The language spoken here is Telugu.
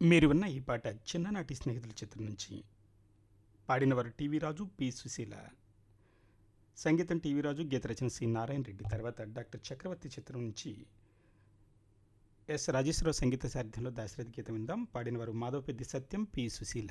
మీరు విన్న ఈ పాట 'చిన్ననాటి స్నేహితులు' చిత్రం నుంచి. పాడినవారు టీవీ రాజు, పి. సుశీల. సంగీతం టీవీ రాజు, గీత రచన సి. నారాయణ రెడ్డి. తర్వాత డాక్టర్ చక్రవర్తి చిత్రం నుంచి ఎస్. రాజేశ్వరరావు సంగీత సారథ్యంలో దాశరథి గీతం విందాం. పాడినవారు మాధవపెద్ది సత్యం, పి. సుశీల.